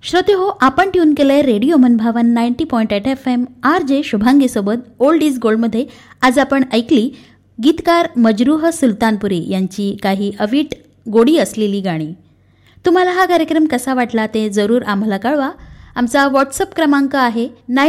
श्रोते हो, आपण ट्यून केलंय रेडिओ मनभावन 90.8 FM RJ शुभांगी सोबत ओल्ड इज गोल्डमध्ये. आज आपण ऐकली गीतकार मजरूह सुलतानपुरी यांची काही अवीट गोडी असलेली गाणी. तुम्हाला हा कार्यक्रम कसा वाटला ते जरूर आम्हाला कळवा. आमचा व्हॉट्सअप क्रमांक आहे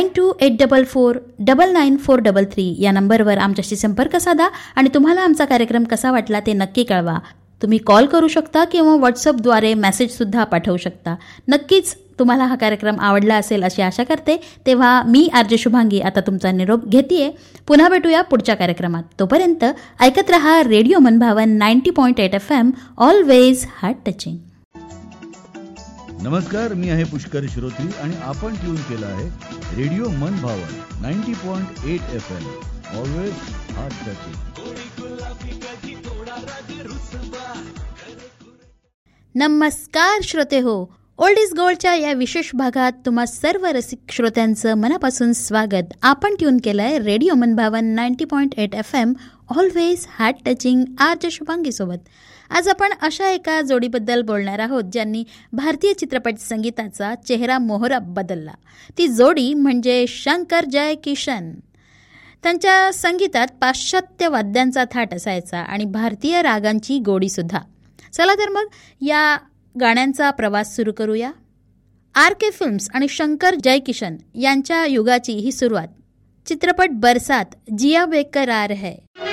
9284449433. या नंबरवर आमच्याशी संपर्क साधा आणि तुम्हाला आमचा कार्यक्रम कसा वाटला ते नक्की कळवा. तुम्ही कॉल करू शकता किंवा व्हॉट्सअपद्वारे मेसेजसुद्धा पाठवू शकता. नक्कीच तुम्हाला हा कार्यक्रम आवडला असेल अशी आशा करते. तेव्हा मी RJ शुभांगी आता तुमचा निरोप घेतेय. पुन्हा भेटूया पुढच्या कार्यक्रमात. तोपर्यंत ऐकत रहा रेडिओ मनभावन 90.8 FM ऑलवेज हार्ट टचिंग. नमस्कार, मी आहे पुष्कर श्रोत्री आणि आपण ट्यून केला आहे रेडिओ मनभावन 90.8 FM ऑलवेज हार्ट टचिंग. नमस्कार श्रोते हो, ओल्ड इज गोल्डच्या या विशेष भागात तुम्हा सर्व रसिक श्रोत्यांचं मनापासून स्वागत. आपण ट्यून केलंय रेडिओ मनभावन 90.8 FM always heart touching RJ Shubhangi सोबत. आज आपण अशा एका जोडीबद्दल बोलणार आहोत ज्यांनी भारतीय चित्रपट संगीताचा चेहरा मोहरा बदलला. ती जोडी म्हणजे शंकर जयकिशन. त्यांच्या संगीतात पाश्चात्य वाद्यांचा थाट असायचा आणि भारतीय रागांची गोडीसुद्धा. चला तर मग या गाण्यांचा प्रवास सुरू करूया. RK फिल्म्स आणि शंकर जयकिशन यांच्या युगाची ही सुरुवात. चित्रपट बरसात जिया बेकरार है.